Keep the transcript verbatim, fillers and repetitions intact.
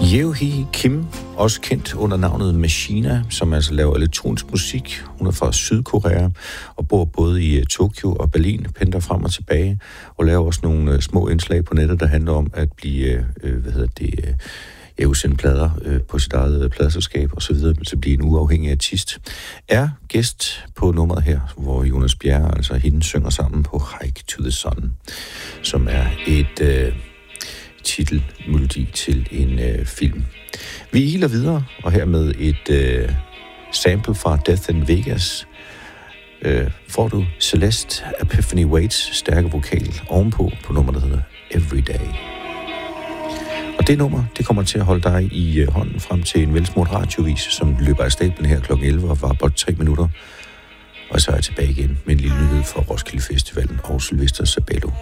Yeohee Kim, også kendt under navnet Machina, som altså laver elektronisk musik. Hun er fra Sydkorea og bor både i Tokyo og Berlin, pendler frem og tilbage og laver også nogle uh, små indslag på nettet, der handler om at blive, uh, hvad hedder det, uh, ja, udsende plader uh, på sit eget uh, pladeselskab og så videre, til at blive en uafhængig artist. Er gæst på nummeret her, hvor Jonas Bjerre, altså hende, synger sammen på Hike to the Sun, som er et Uh, titelmelodi til en øh, film. Vi hiler videre, og her med et øh, sample fra Death in Vegas øh, får du Celeste Epiphany Waits stærke vokal ovenpå på nummer, der hedder Everyday. Og det nummer, det kommer til at holde dig i øh, hånden frem til en velsmurt radiovis, som løber af stablen her klokken elleve og var blot tre minutter. Og så er jeg tilbage igen med en lille nyhed fra Roskilde Festivalen og Sylvester Sabello.